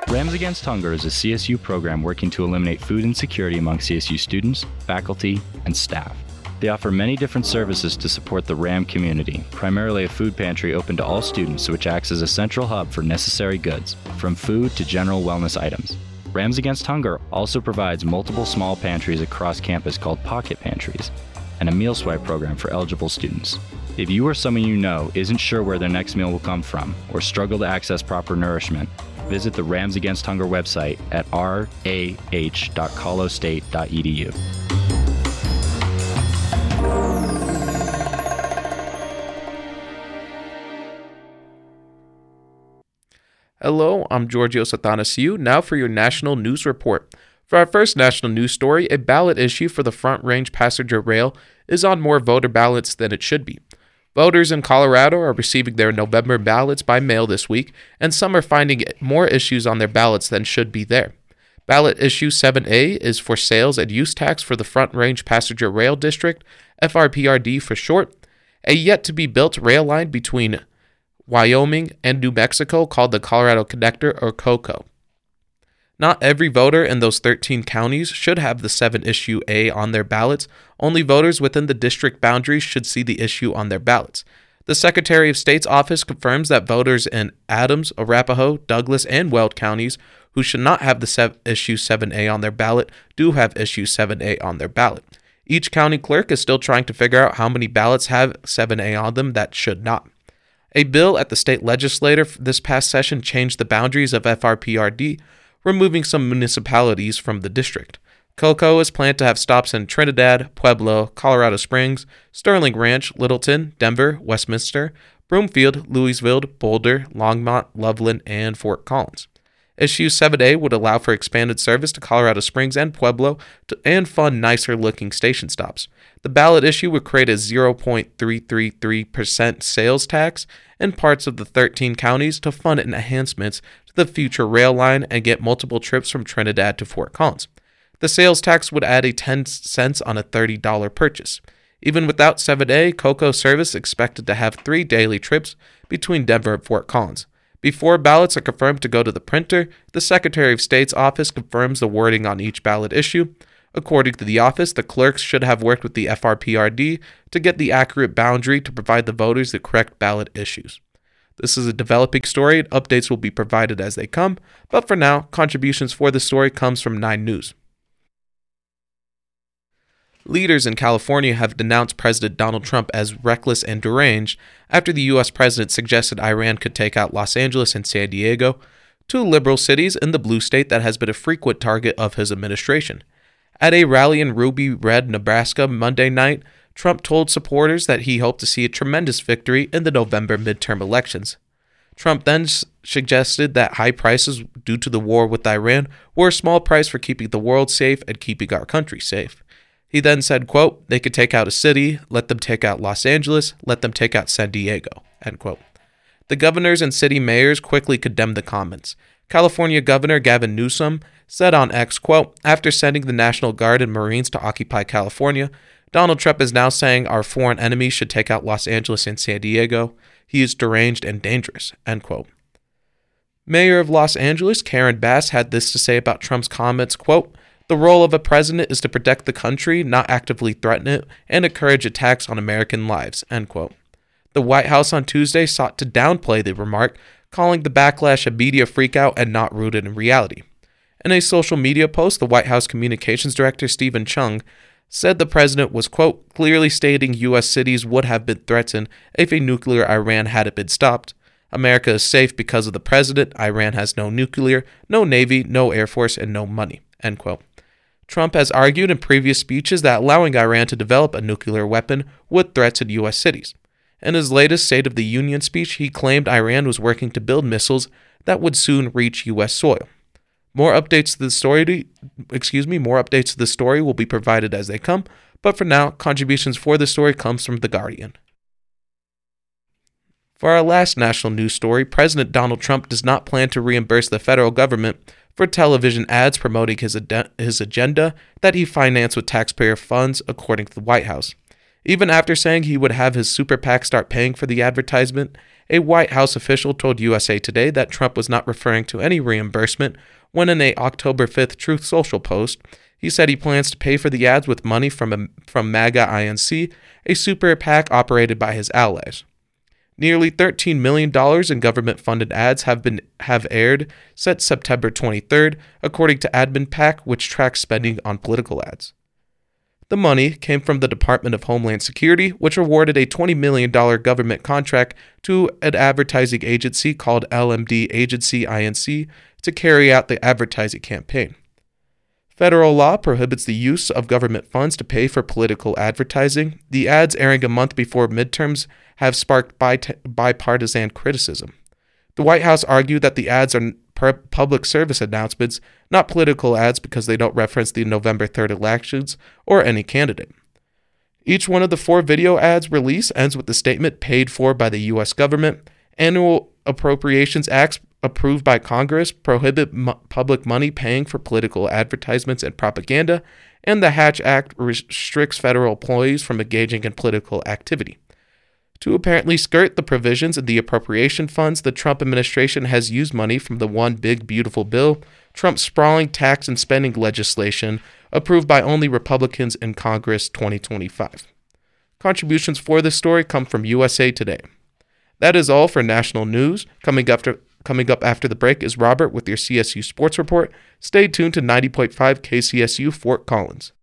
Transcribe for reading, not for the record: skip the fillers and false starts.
Rams Against Hunger is a CSU program working to eliminate food insecurity among CSU students, faculty, and staff. They offer many different services to support the RAM community, primarily a food pantry open to all students which acts as a central hub for necessary goods, from food to general wellness items. Rams Against Hunger also provides multiple small pantries across campus called pocket pantries, and a meal swipe program for eligible students. If you or someone you know isn't sure where their next meal will come from or struggle to access proper nourishment, visit the Rams Against Hunger website at rah.colostate.edu. Hello, I'm Georgios Athanasiou, now for your National News Report. For our first national news story, a ballot issue for the Front Range Passenger Rail is on more voter ballots than it should be. Voters in Colorado are receiving their November ballots by mail this week, and some are finding more issues on their ballots than should be there. Ballot issue 7A is for sales and use tax for the Front Range Passenger Rail District, FRPRD for short, a yet-to-be-built rail line between Wyoming and New Mexico called the Colorado Connector, or COCO. Not every voter in those 13 counties should have the 7 issue A on their ballots. Only voters within the district boundaries should see the issue on their ballots. The Secretary of State's office confirms that voters in Adams, Arapahoe, Douglas, and Weld counties who should not have the issue 7A on their ballot do have issue 7A on their ballot. Each county clerk is still trying to figure out how many ballots have 7A on them that should not. A bill at the state legislature this past session changed the boundaries of FRPRD, removing some municipalities from the district. COCO is planned to have stops in Trinidad, Pueblo, Colorado Springs, Sterling Ranch, Littleton, Denver, Westminster, Broomfield, Louisville, Boulder, Longmont, Loveland, and Fort Collins. Issue 7A would allow for expanded service to Colorado Springs and Pueblo and fund nicer-looking station stops. The ballot issue would create a 0.333% sales tax in parts of the 13 counties to fund enhancements to the future rail line and get multiple trips from Trinidad to Fort Collins. The sales tax would add a 10 cents on a $30 purchase. Even without 7A, COCO service expected to have 3 daily trips between Denver and Fort Collins. Before ballots are confirmed to go to the printer, the Secretary of State's office confirms the wording on each ballot issue. According to the office, the clerks should have worked with the FRPRD to get the accurate boundary to provide the voters the correct ballot issues. This is a developing story, and updates will be provided as they come, but for now, contributions for the story comes from 9 News. Leaders in California have denounced President Donald Trump as reckless and deranged after the U.S. president suggested Iran could take out Los Angeles and San Diego, 2 liberal cities in the blue state that has been a frequent target of his administration. At a rally in Ruby Red, Nebraska, Monday night, Trump told supporters that he hoped to see a tremendous victory in the November midterm elections. Trump then suggested that high prices due to the war with Iran were a small price for keeping the world safe and keeping our country safe. He then said, quote, "They could take out a city, let them take out Los Angeles, let them take out San Diego," end quote. The governors and city mayors quickly condemned the comments. California Governor Gavin Newsom said on X, quote, "After sending the National Guard and Marines to occupy California, Donald Trump is now saying our foreign enemies should take out Los Angeles and San Diego. He is deranged and dangerous," end quote. Mayor of Los Angeles, Karen Bass, had this to say about Trump's comments, quote, "The role of a president is to protect the country, not actively threaten it, and encourage attacks on American lives," end quote. The White House on Tuesday sought to downplay the remark, calling the backlash a media freakout and not rooted in reality. In a social media post, the White House Communications Director Stephen Chung said the president was, quote, "clearly stating U.S. cities would have been threatened if a nuclear Iran hadn't been stopped. America is safe because of the president. Iran has no nuclear, no navy, no air force, and no money," end quote. Trump has argued in previous speeches that allowing Iran to develop a nuclear weapon would threaten U.S. cities. In his latest State of the Union speech, he claimed Iran was working to build missiles that would soon reach U.S. soil. More updates to the story will be provided as they come, but for now, contributions for the story comes from The Guardian. For our last national news story, President Donald Trump does not plan to reimburse the federal government for television ads promoting his agenda that he financed with taxpayer funds, according to the White House. Even after saying he would have his super PAC start paying for the advertisement, a White House official told USA Today that Trump was not referring to any reimbursement when in a October 5th Truth Social post, he said he plans to pay for the ads with money from MAGA INC, a super PAC operated by his allies. Nearly $13 million in government-funded ads have aired since September 23rd, according to Admin PAC, which tracks spending on political ads. The money came from the Department of Homeland Security, which awarded a $20 million government contract to an advertising agency called LMD Agency Inc. to carry out the advertising campaign. Federal law prohibits the use of government funds to pay for political advertising. The ads airing a month before midterms have sparked bipartisan criticism. The White House argued that the ads are public service announcements, not political ads, because they don't reference the November 3rd elections or any candidate. Each one of the 4 video ads released ends with the statement paid for by the U.S. government. Annual Appropriations Acts approved by Congress prohibit public money paying for political advertisements and propaganda, and the Hatch Act restricts federal employees from engaging in political activity. To apparently skirt the provisions in the appropriation funds, the Trump administration has used money from the One Big Beautiful Bill, Trump's sprawling tax and spending legislation, approved by only Republicans in Congress 2025. Contributions for this story come from USA Today. That is all for national news. Coming up after the break is Robert with your CSU Sports Report. Stay tuned to 90.5 KCSU Fort Collins.